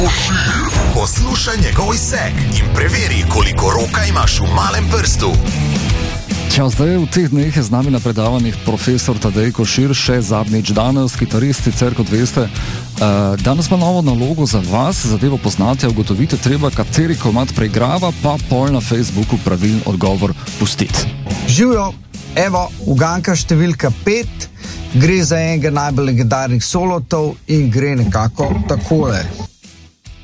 Poslušaj njegov izsek in preveri, koliko roka imaš v malem prstu. Zdaj v teh dneh je z nami na predavanjih profesor Tadej Košir, še zadnjič danes, kitarist, sicer kot veste. Danes ima novo nalogo za vas, zadevo poznate, ugotovite treba, kateri komad preigrava, pa pol na Facebooku pravilen odgovor pustiti. Živijo, evo, uganka številka 5, gre za enega najbolj legendarnih solotov in gre nekako takole.